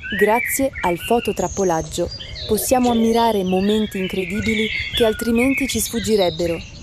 Grazie al fototrappolaggio possiamo ammirare momenti incredibili che altrimenti ci sfuggirebbero.